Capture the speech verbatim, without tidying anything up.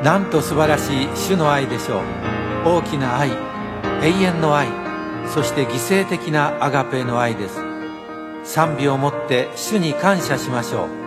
なんと素晴らしい主の愛でしょう。大きな愛、永遠の愛、そして犠牲的なアガペの愛です。賛美をもって主に感謝しましょう。